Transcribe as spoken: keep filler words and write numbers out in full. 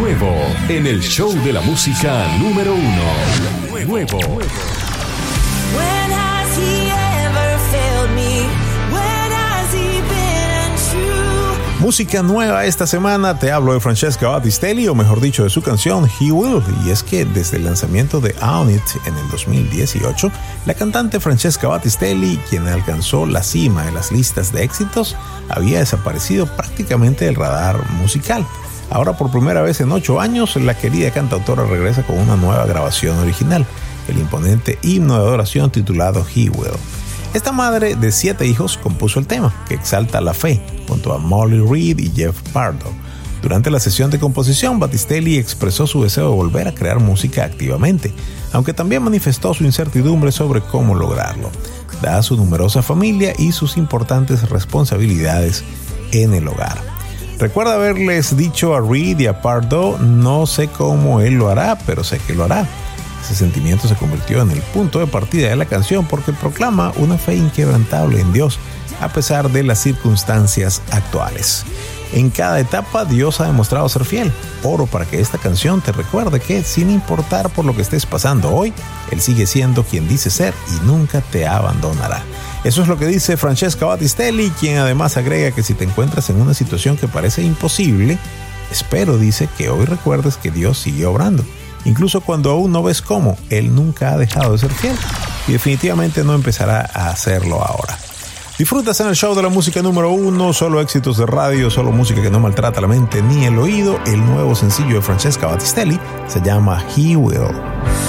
Nuevo en el show de la música número uno. Nuevo. When has he ever failed me? When has he been untrue? Música nueva esta semana, te hablo de Francesca Battistelli, o mejor dicho de su canción He Will, y es que desde el lanzamiento de Own It en el dos mil dieciocho, la cantante Francesca Battistelli, quien alcanzó la cima de las listas de éxitos, había desaparecido prácticamente del radar musical. Ahora, por primera vez en ocho años, la querida cantautora regresa con una nueva grabación original, el imponente himno de adoración titulado He Will. Esta madre de siete hijos compuso el tema, que exalta la fe, junto a Molly Reed y Jeff Pardo. Durante la sesión de composición, Battistelli expresó su deseo de volver a crear música activamente, aunque también manifestó su incertidumbre sobre cómo lograrlo, dada su numerosa familia y sus importantes responsabilidades en el hogar. Recuerda haberles dicho a Reed y a Pardo: no sé cómo él lo hará, pero sé que lo hará. Ese sentimiento se convirtió en el punto de partida de la canción porque proclama una fe inquebrantable en Dios, a pesar de las circunstancias actuales. En cada etapa Dios ha demostrado ser fiel. Oro para que esta canción te recuerde que, sin importar por lo que estés pasando hoy, Él sigue siendo quien dice ser y nunca te abandonará. Eso es lo que dice Francesca Battistelli, quien además agrega que si te encuentras en una situación que parece imposible, espero, dice, que hoy recuerdes que Dios sigue obrando. Incluso cuando aún no ves cómo, Él nunca ha dejado de ser fiel y definitivamente no empezará a hacerlo ahora. Disfrutas en el show de la música número uno, solo éxitos de radio, solo música que no maltrata la mente ni el oído. El nuevo sencillo de Francesca Battistelli se llama He Will.